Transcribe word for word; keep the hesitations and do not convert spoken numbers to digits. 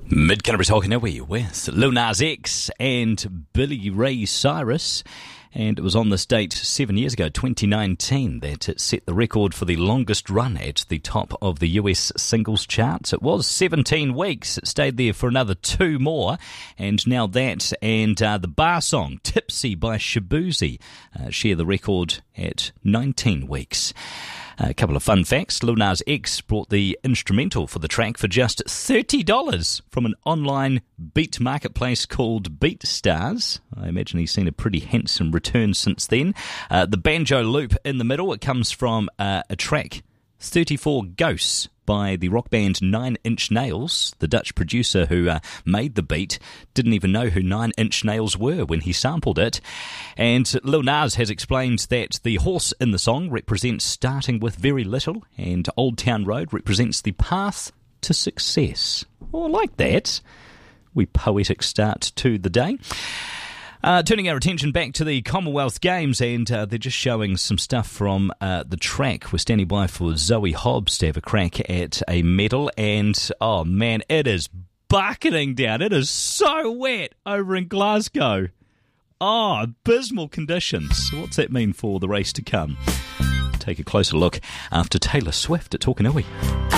Mid-Canterbury Hokanui with Lil Nas X and Billy Ray Cyrus. And it was on this date seven years ago, twenty nineteen, that it set the record for the longest run at the top of the U S singles charts. It was seventeen weeks. It stayed there for another two more. And now that and uh, the bar song, Tipsy by Shaboozey, uh, share the record at nineteen weeks. A couple of fun facts. Lil Nas X brought the instrumental for the track for just thirty dollars from an online beat marketplace called BeatStars. I imagine he's seen a pretty handsome return since then. Uh, the banjo loop in the middle, it comes from uh, a track, thirty-four Ghosts, by the rock band Nine Inch Nails. The Dutch producer who uh, made the beat didn't even know who Nine Inch Nails were when he sampled it. And Lil Nas has explained that the horse in the song represents starting with very little, and Old Town Road represents the path to success. Oh, I like that. We poetic start to the day. Uh, turning our attention back to the Commonwealth Games, and uh, they're just showing some stuff from uh, the track. We're standing by for Zoe Hobbs to have a crack at a medal, and oh man, it is bucketing down. It is so wet over in Glasgow. Oh, abysmal conditions. What's that mean for the race to come? Take a closer look after Taylor Swift at Tokanui.